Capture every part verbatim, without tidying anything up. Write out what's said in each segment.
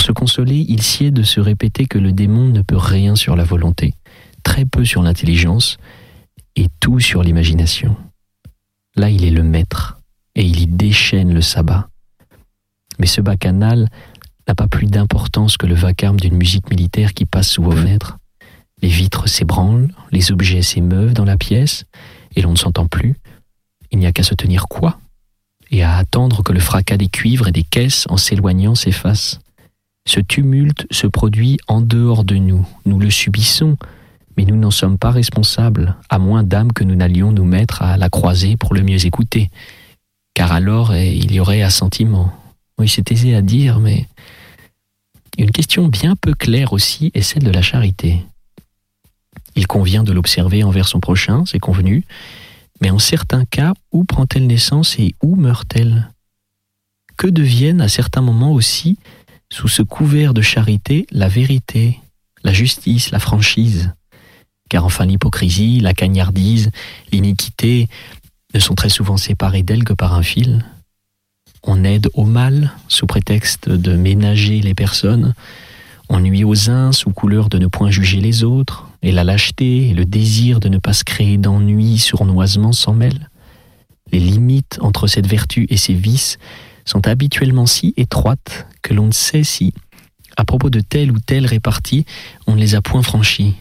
se consoler, il sied de se répéter que le démon ne peut rien sur la volonté, très peu sur l'intelligence et tout sur l'imagination. Là, il est le maître et il y déchaîne le sabbat. Mais ce bacchanal n'a pas plus d'importance que le vacarme d'une musique militaire qui passe sous vos fenêtres. Les vitres s'ébranlent, les objets s'émeuvent dans la pièce et l'on ne s'entend plus. Il n'y a qu'à se tenir coi et à attendre que le fracas des cuivres et des caisses en s'éloignant s'efface. Ce tumulte se produit en dehors de nous. Nous le subissons, mais nous n'en sommes pas responsables, à moins d'âme que nous n'allions nous mettre à la croisée pour le mieux écouter. Car alors, il y aurait assentiment. Oui, c'est aisé à dire, mais une question bien peu claire aussi est celle de la charité. Il convient de l'observer envers son prochain, c'est convenu, mais en certains cas, où prend-elle naissance et où meurt-elle ? Que deviennent à certains moments aussi, sous ce couvert de charité, la vérité, la justice, la franchise ? Car enfin l'hypocrisie, la cagnardise, l'iniquité ne sont très souvent séparées d'elles que par un fil. On aide au mal sous prétexte de ménager les personnes, on nuit aux uns sous couleur de ne point juger les autres, et la lâcheté et le désir de ne pas se créer d'ennui sournoisement s'en mêlent. Les limites entre cette vertu et ces vices sont habituellement si étroites que l'on ne sait si, à propos de telle ou telle répartie, on ne les a point franchies.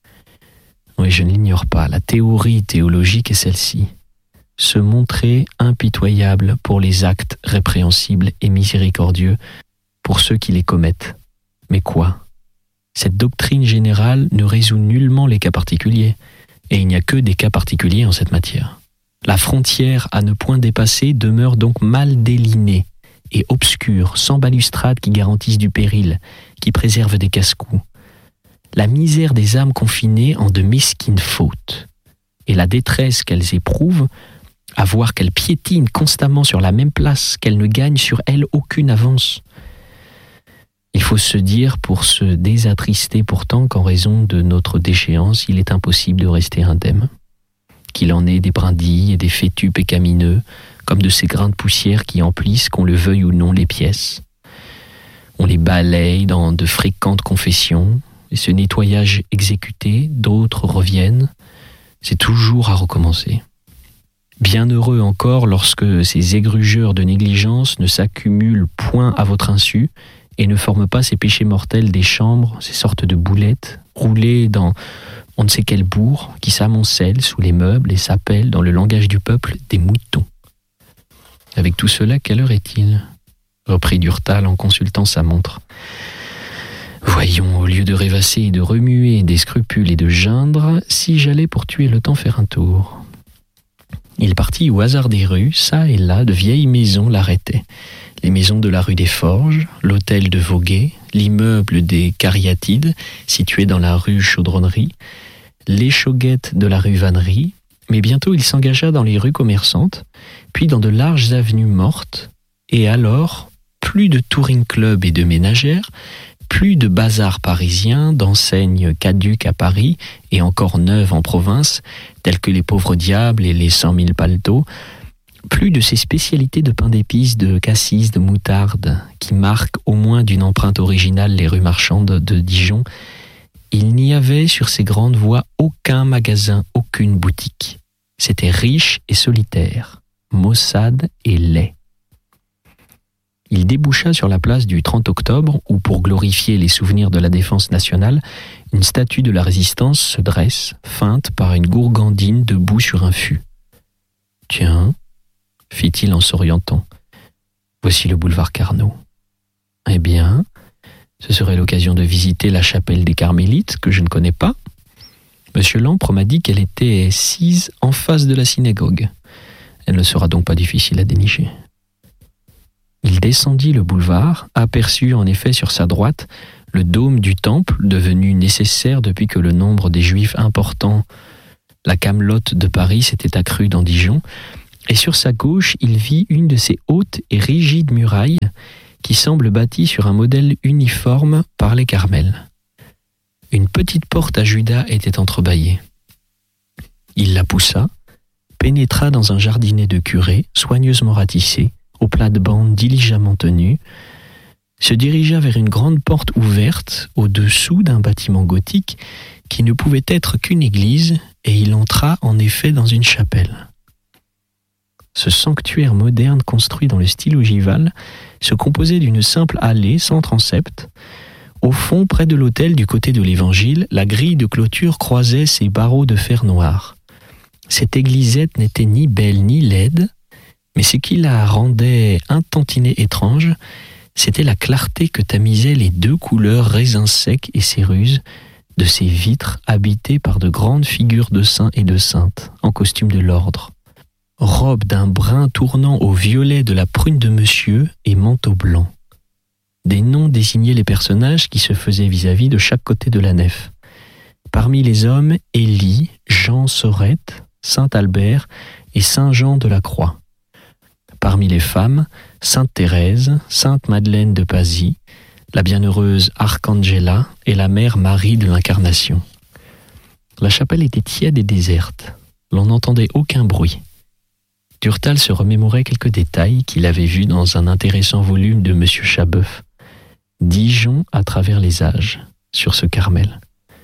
Oui, je ne l'ignore pas, la théorie théologique est celle-ci. Se montrer impitoyable pour les actes répréhensibles et miséricordieux pour ceux qui les commettent. Mais quoi ? Cette doctrine générale ne résout nullement les cas particuliers, et il n'y a que des cas particuliers en cette matière. La frontière à ne point dépasser demeure donc mal délinée et obscure, sans balustrade qui garantisse du péril, qui préserve des casse-coups. La misère des âmes confinées en de mesquines fautes, et la détresse qu'elles éprouvent à voir qu'elles piétinent constamment sur la même place, qu'elles ne gagnent sur elles aucune avance. Il faut se dire, pour se désattrister pourtant, qu'en raison de notre déchéance, il est impossible de rester indemne. Qu'il en ait des brindilles et des fétus pécamineux, comme de ces grains de poussière qui emplissent, qu'on le veuille ou non, les pièces. On les balaye dans de fréquentes confessions, et ce nettoyage exécuté, d'autres reviennent. C'est toujours à recommencer. Bienheureux encore lorsque ces égrugeurs de négligence ne s'accumulent point à votre insu et ne forment pas ces péchés mortels des chambres, ces sortes de boulettes, roulées dans on ne sait quel bourg, qui s'amoncellent sous les meubles et s'appellent, dans le langage du peuple, des moutons. Avec tout cela, quelle heure est-il ? Reprit Durtal en consultant sa montre. Voyons, au lieu de rêvasser et de remuer des scrupules et de geindre, si j'allais pour tuer le temps faire un tour. Il partit au hasard des rues, çà et là, de vieilles maisons l'arrêtaient. Les maisons de la rue des Forges, l'hôtel de Voguet, l'immeuble des Cariatides, situé dans la rue Chaudronnerie, les Chauguettes de la rue Vannerie, mais bientôt il s'engagea dans les rues commerçantes, puis dans de larges avenues mortes, et alors, plus de touring club et de ménagères, plus de bazars parisiens, d'enseignes caduques à Paris et encore neuves en province, telles que les pauvres diables et les cent mille paletots, plus de ces spécialités de pain d'épices, de cassis, de moutarde, qui marquent au moins d'une empreinte originale les rues marchandes de Dijon. Il n'y avait sur ces grandes voies aucun magasin, aucune boutique. C'était riche et solitaire, maussade et laid. Il déboucha sur la place du trente octobre où, pour glorifier les souvenirs de la défense nationale, une statue de la résistance se dresse, feinte par une gourgandine debout sur un fût. « Tiens », fit-il en s'orientant, « voici le boulevard Carnot. Eh bien, ce serait l'occasion de visiter la chapelle des Carmélites, que je ne connais pas. Monsieur Lampre m'a dit qu'elle était sise en face de la synagogue. Elle ne sera donc pas difficile à dénicher. » Il descendit le boulevard, aperçut en effet sur sa droite le dôme du temple, devenu nécessaire depuis que le nombre des Juifs importants, la camelote de Paris, s'était accru dans Dijon, et sur sa gauche, il vit une de ces hautes et rigides murailles qui semblent bâties sur un modèle uniforme par les Carmels. Une petite porte à Judas était entrebâillée. Il la poussa, pénétra dans un jardinet de curé, soigneusement ratissé, aux plates-bandes diligemment tenues. se dirigea vers une grande porte ouverte au-dessous d'un bâtiment gothique qui ne pouvait être qu'une église, et il entra en effet dans une chapelle. Ce sanctuaire moderne construit dans le style ogival se composait d'une simple allée sans transept. Au fond, près de l'autel du côté de l'Évangile, la grille de clôture croisait ses barreaux de fer noir. Cette églisette n'était ni belle ni laide, mais ce qui la rendait un tantinet étrange, c'était la clarté que tamisaient les deux couleurs raisin sec et céruse de ces vitres habitées par de grandes figures de saints et de saintes en costume de l'ordre, robe d'un brun tournant au violet de la prune de monsieur et manteau blanc. Des noms désignaient les personnages qui se faisaient vis-à-vis de chaque côté de la nef. Parmi les hommes, Élie, Jean Sorette, Saint Albert et Saint Jean de la Croix. Parmi les femmes, Sainte Thérèse, Sainte Madeleine de Pasie, la bienheureuse Arcangela et la mère Marie de l'Incarnation. La chapelle était tiède et déserte. L'on n'entendait aucun bruit. Durtal se remémorait quelques détails qu'il avait vus dans un intéressant volume de M. Chabeuf, Dijon à travers les âges, sur ce Carmel.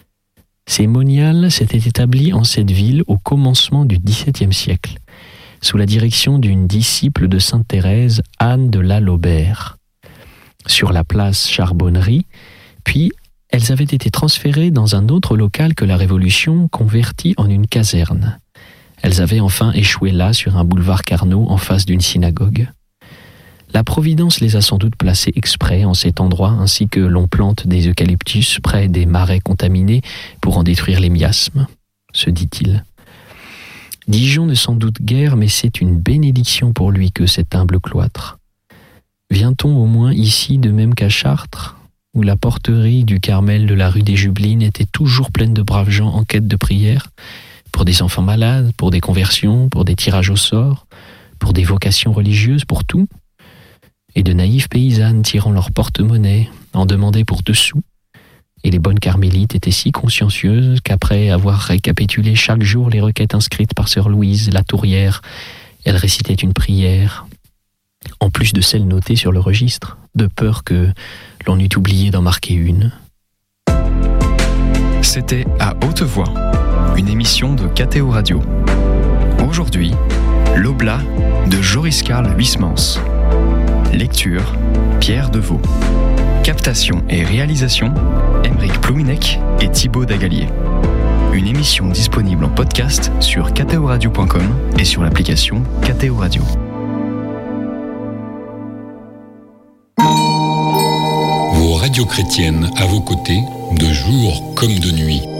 Ces moniales s'étaient établis en cette ville au commencement du dix-septième siècle, sous la direction d'une disciple de Sainte Thérèse, Anne de la Laubert, sur la place Charbonnerie, puis elles avaient été transférées dans un autre local que la Révolution convertit en une caserne. Elles avaient enfin échoué là, sur un boulevard Carnot, en face d'une synagogue. La Providence les a sans doute placées exprès en cet endroit, ainsi que l'on plante des eucalyptus près des marais contaminés pour en détruire les miasmes, se dit-il. Dijon ne s'en doute guère, mais c'est une bénédiction pour lui que cet humble cloître. Vient-on au moins ici de même qu'à Chartres, où la porterie du Carmel de la rue des Jubelines était toujours pleine de braves gens en quête de prière, pour des enfants malades, pour des conversions, pour des tirages au sort, pour des vocations religieuses, pour tout, et de naïves paysannes tirant leur porte-monnaie, en demandaient pour deux sous, et les bonnes carmélites étaient si consciencieuses qu'après avoir récapitulé chaque jour les requêtes inscrites par sœur Louise, la tourière, elles récitaient une prière, en plus de celles notées sur le registre, de peur que l'on eût oublié d'en marquer une. C'était À Haute Voix, une émission de K T O Radio. Aujourd'hui, l'Oblat de Joris Karl Huysmans. Lecture, Pierre Deveau. Captation et réalisation, Aymeric Plouminec et Thibaut Dagalier. Une émission disponible en podcast sur k t o radio point com et sur l'application K T O Radio. Vos radios chrétiennes à vos côtés, de jour comme de nuit.